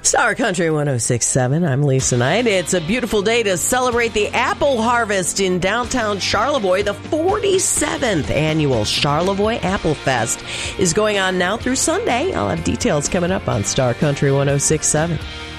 Star Country 106.7. I'm Lisa Knight. It's a beautiful day to celebrate the apple harvest in downtown Charlevoix. The 47th annual Charlevoix Apple Fest is going on now through Sunday. I'll have details coming up on Star Country 106.7.